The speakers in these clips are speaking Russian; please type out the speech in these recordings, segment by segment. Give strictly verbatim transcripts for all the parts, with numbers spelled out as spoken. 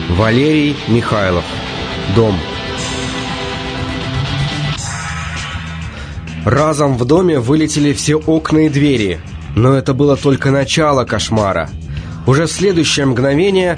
Валерий Михайлов. Дом. Разом в доме вылетели все окна и двери, но это было только начало кошмара. Уже в следующее мгновение...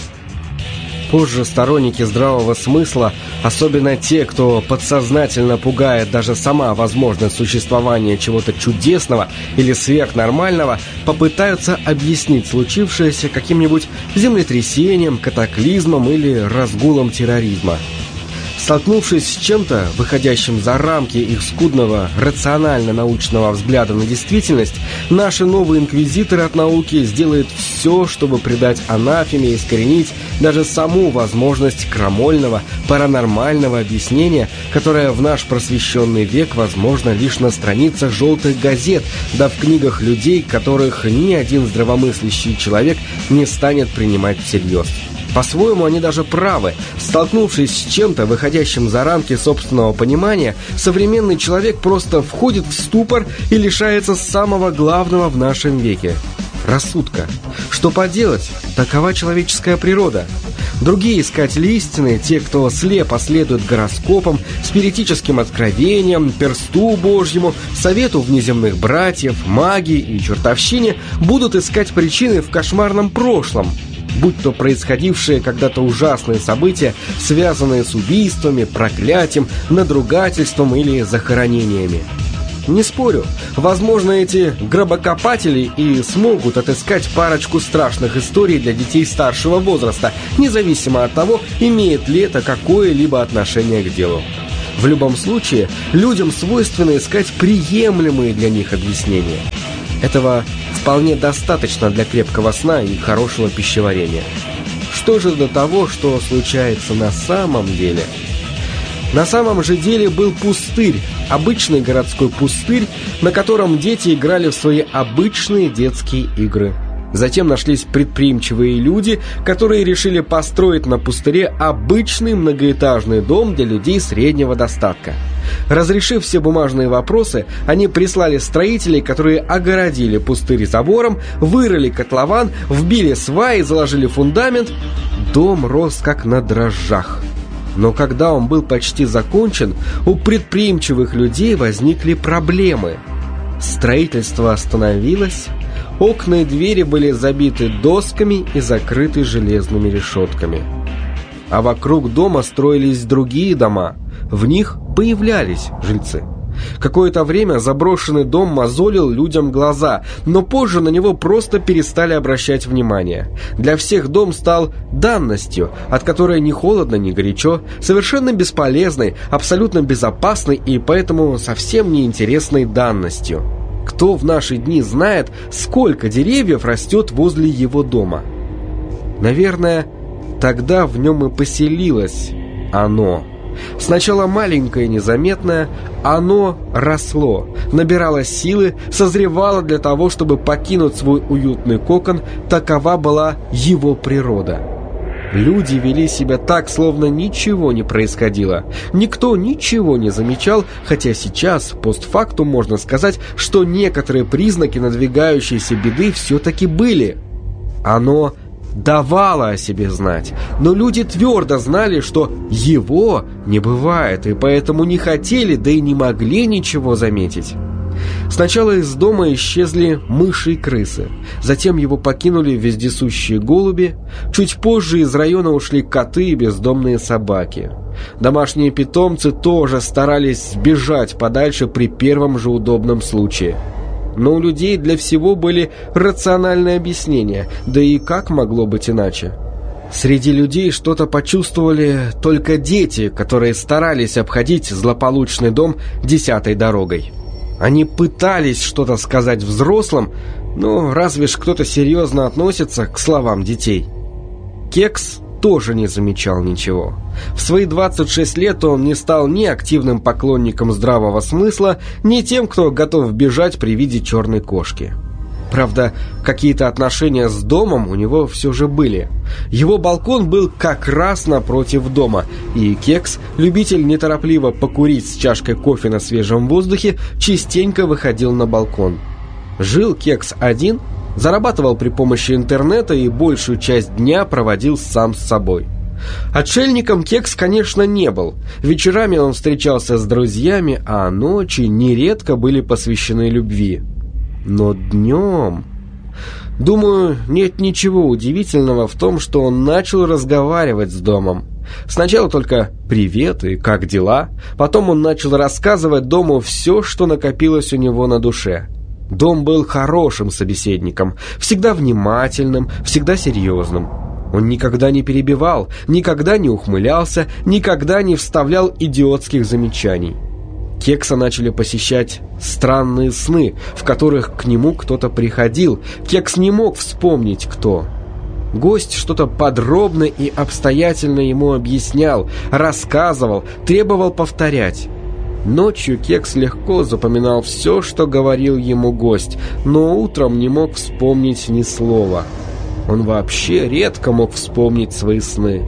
Позже сторонники здравого смысла, особенно те, кто подсознательно пугает даже сама возможность существования чего-то чудесного или сверхнормального, попытаются объяснить случившееся каким-нибудь землетрясением, катаклизмом или разгулом терроризма. Столкнувшись с чем-то, выходящим за рамки их скудного рационально-научного взгляда на действительность, наши новые инквизиторы от науки сделают все, чтобы придать анафеме и искоренить даже саму возможность крамольного, паранормального объяснения, которое в наш просвещенный век возможно лишь на страницах желтых газет, да в книгах людей, которых ни один здравомыслящий человек не станет принимать всерьез. По-своему, они даже правы. Столкнувшись с чем-то, выходящим за рамки собственного понимания, современный человек просто входит в ступор и лишается самого главного в нашем веке – рассудка. Что поделать? Такова человеческая природа. Другие искатели истины, те, кто слепо следует гороскопам, спиритическим откровениям, персту Божьему, совету внеземных братьев, магии и чертовщине, будут искать причины в кошмарном прошлом, будь то происходившие когда-то ужасные события, связанные с убийствами, проклятием, надругательством или захоронениями. Не спорю, возможно, эти гробокопатели и смогут отыскать парочку страшных историй для детей старшего возраста, независимо от того, имеет ли это какое-либо отношение к делу. В любом случае, людям свойственно искать приемлемые для них объяснения. Этого вполне достаточно для крепкого сна и хорошего пищеварения. Что же до того, что случается на самом деле? На самом же деле был пустырь, обычный городской пустырь, на котором дети играли в свои обычные детские игры. Затем нашлись предприимчивые люди, которые решили построить на пустыре обычный многоэтажный дом для людей среднего достатка. Разрешив все бумажные вопросы, они прислали строителей, которые огородили пустырь забором, вырыли котлован, вбили сваи, заложили фундамент. Дом рос как на дрожжах. Но когда он был почти закончен, у предприимчивых людей возникли проблемы. Строительство остановилось, окна и двери были забиты досками и закрыты железными решетками. А вокруг дома строились другие дома, в них появлялись жильцы. Какое-то время заброшенный дом мозолил людям глаза, но позже на него просто перестали обращать внимание. Для всех дом стал данностью, от которой ни холодно, ни горячо, совершенно бесполезной, абсолютно безопасной и поэтому совсем неинтересной данностью. Кто в наши дни знает, сколько деревьев растет возле его дома? Наверное, тогда в нем и поселилось оно. Сначала маленькое и незаметное, оно росло, набирало силы, созревало для того, чтобы покинуть свой уютный кокон. Такова была его природа. Люди вели себя так, словно ничего не происходило. Никто ничего не замечал, хотя сейчас, постфактум, можно сказать, что некоторые признаки надвигающейся беды все-таки были. Оно давало о себе знать, но люди твердо знали, что его не бывает, и поэтому не хотели, да и не могли ничего заметить. Сначала из дома исчезли мыши и крысы, затем его покинули вездесущие голуби, чуть позже из района ушли коты и бездомные собаки. Домашние питомцы тоже старались сбежать подальше при первом же удобном случае. Но у людей для всего были рациональные объяснения, да и как могло быть иначе? Среди людей что-то почувствовали только дети, которые старались обходить злополучный дом десятой дорогой. Они пытались что-то сказать взрослым, но разве ж кто-то серьезно относится к словам детей? Кекс тоже не замечал ничего. В свои двадцать шесть лет он не стал ни активным поклонником здравого смысла, ни тем, кто готов бежать при виде черной кошки. Правда, какие-то отношения с домом у него все же были. Его балкон был как раз напротив дома, и Кекс, любитель неторопливо покурить с чашкой кофе на свежем воздухе, частенько выходил на балкон. Жил Кекс один, зарабатывал при помощи интернета и большую часть дня проводил сам с собой. Отшельником Кекс, конечно, не был. Вечерами он встречался с друзьями, а ночи нередко были посвящены любви. Но днем... Думаю, нет ничего удивительного в том, что он начал разговаривать с домом. Сначала только «привет» и «как дела?», потом он начал рассказывать дому все, что накопилось у него на душе. Дом был хорошим собеседником, всегда внимательным, всегда серьезным. Он никогда не перебивал, никогда не ухмылялся, никогда не вставлял идиотских замечаний. Кекса начали посещать странные сны, в которых к нему кто-то приходил. Кекс не мог вспомнить, кто. Гость что-то подробно и обстоятельно ему объяснял, рассказывал, требовал повторять. Ночью Кекс легко запоминал все, что говорил ему гость, но утром не мог вспомнить ни слова. Он вообще редко мог вспомнить свои сны.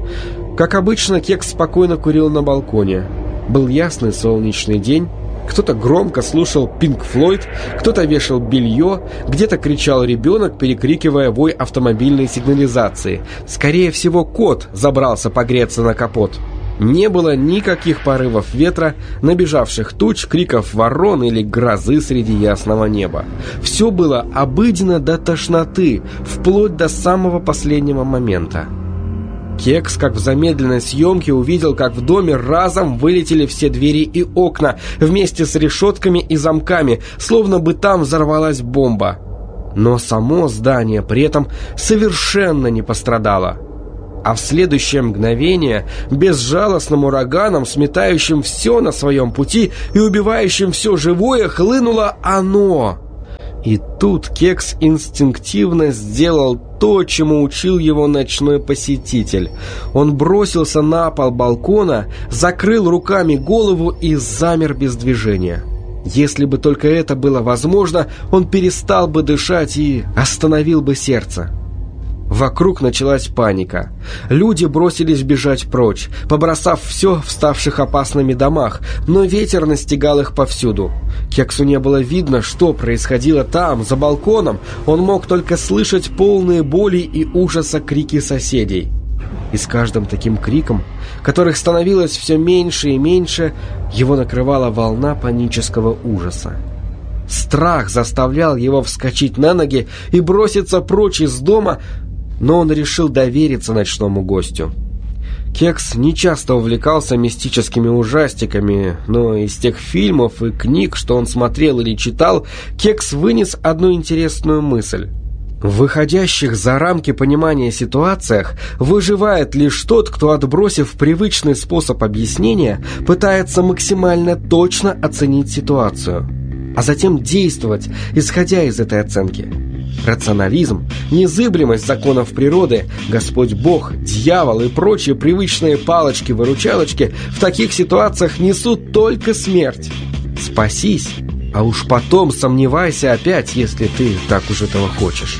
Как обычно, Кекс спокойно курил на балконе. Был ясный солнечный день. Кто-то громко слушал Пинк Флойд, кто-то вешал белье, где-то кричал ребенок, перекрикивая вой автомобильной сигнализации. Скорее всего, кот забрался погреться на капот. Не было никаких порывов ветра, набежавших туч, криков ворон или грозы среди ясного неба. Все было обыденно до тошноты, вплоть до самого последнего момента. Кекс, как в замедленной съемке, увидел, как в доме разом вылетели все двери и окна, вместе с решетками и замками, словно бы там взорвалась бомба. Но само здание при этом совершенно не пострадало. А в следующее мгновение безжалостным ураганом, сметающим все на своем пути и убивающим все живое, хлынуло оно. И тут Кекс инстинктивно сделал то, чему учил его ночной посетитель. Он бросился на пол балкона, закрыл руками голову и замер без движения. Если бы только это было возможно, он перестал бы дышать и остановил бы сердце. Вокруг началась паника. Люди бросились бежать прочь, побросав все в ставших опасными домах, но ветер настигал их повсюду. Кексу не было видно, что происходило там, за балконом. Он мог только слышать полные боли и ужаса крики соседей. И с каждым таким криком, которых становилось все меньше и меньше, его накрывала волна панического ужаса. Страх заставлял его вскочить на ноги и броситься прочь из дома, но он решил довериться ночному гостю. Кекс нечасто увлекался мистическими ужастиками, но из тех фильмов и книг, что он смотрел или читал, Кекс вынес одну интересную мысль. В выходящих за рамки понимания ситуациях выживает лишь тот, кто, отбросив привычный способ объяснения, пытается максимально точно оценить ситуацию, а затем действовать, исходя из этой оценки. Рационализм, незыблемость законов природы, Господь Бог, дьявол и прочие привычные палочки-выручалочки в таких ситуациях несут только смерть. Спасись, а уж потом сомневайся опять, если ты так уж этого хочешь.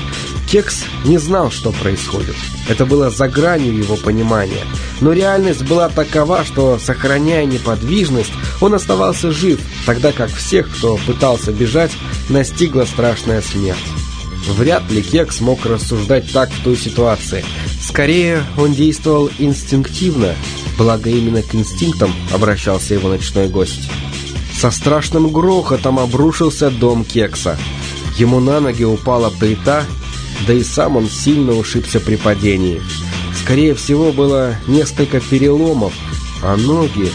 Кекс не знал, что происходит. Это было за гранью его понимания. Но реальность была такова, что, сохраняя неподвижность, он оставался жив, тогда как всех, кто пытался бежать, настигла страшная смерть. Вряд ли Кекс мог рассуждать так в той ситуации. Скорее, он действовал инстинктивно, благо именно к инстинктам обращался его ночной гость. Со страшным грохотом обрушился дом Кекса. Ему на ноги упала плита, да и сам он сильно ушибся при падении. Скорее всего, было несколько переломов, а ноги...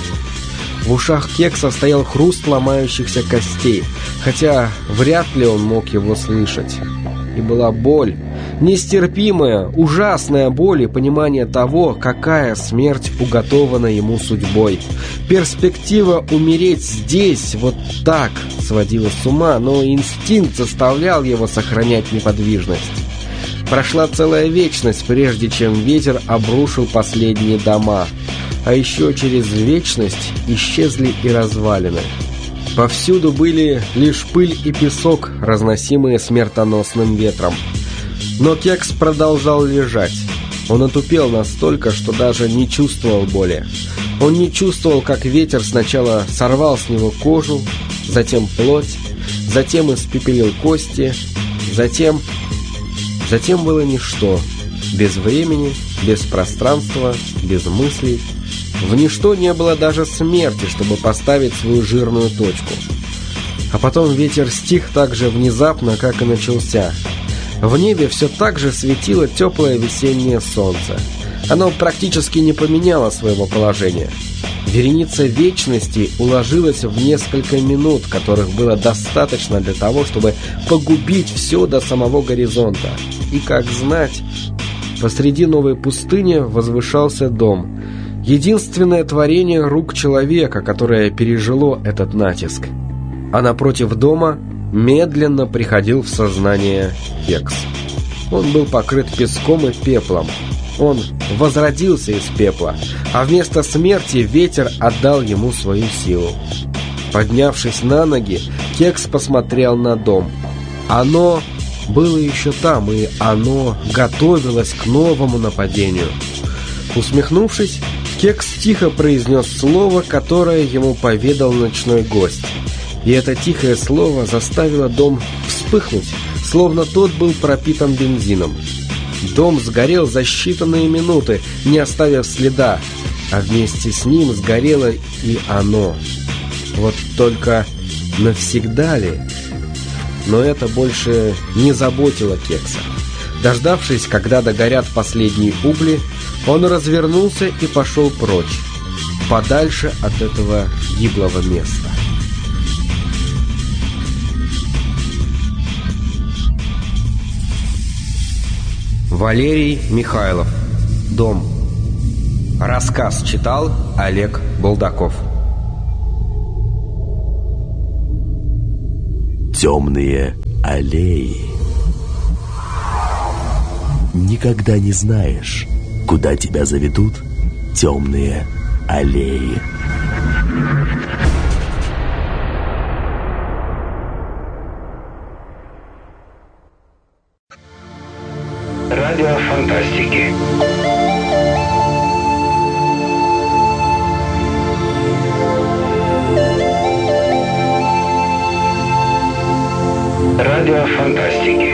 В ушах Кекса стоял хруст ломающихся костей, хотя вряд ли он мог его слышать. И была боль, нестерпимая, ужасная боль и понимание того, какая смерть уготована ему судьбой. Перспектива умереть здесь, вот так, сводила с ума, но инстинкт заставлял его сохранять неподвижность. Прошла целая вечность, прежде чем ветер обрушил последние дома. А еще через вечность исчезли и развалины. Повсюду были лишь пыль и песок, разносимые смертоносным ветром. Но Кекс продолжал лежать. Он отупел настолько, что даже не чувствовал боли. Он не чувствовал, как ветер сначала сорвал с него кожу, затем плоть, затем испепелил кости, затем... Затем было ничто. Без времени, без пространства, без мыслей. В ничто не было даже смерти, чтобы поставить свою жирную точку. А потом ветер стих так же внезапно, как и начался. В небе все так же светило теплое весеннее солнце. Оно практически не поменяло своего положения. Вереница вечности уложилась в несколько минут, которых было достаточно для того, чтобы погубить все до самого горизонта. И, как знать, посреди новой пустыни возвышался дом. Единственное творение рук человека, которое пережило этот натиск. А напротив дома медленно приходил в сознание Кекс. Он был покрыт песком и пеплом. Он возродился из пепла, а вместо смерти ветер отдал ему свою силу. Поднявшись на ноги, Кекс посмотрел на дом. Оно было еще там, и оно готовилось к новому нападению. Усмехнувшись, Кекс тихо произнес слово, которое ему поведал ночной гость. И это тихое слово заставило дом вспыхнуть, словно тот был пропитан бензином. Дом сгорел за считанные минуты, не оставив следа, а вместе с ним сгорело и оно. Вот только навсегда ли? Но это больше не заботило Кекса. Дождавшись, когда догорят последние угли, он развернулся и пошел прочь, подальше от этого гиблого места. Валерий Михайлов. Дом. Рассказ читал Олег Булдаков. Темные аллеи. Никогда не знаешь, куда тебя заведут темные аллеи. Радио фантастики. Радио фантастики.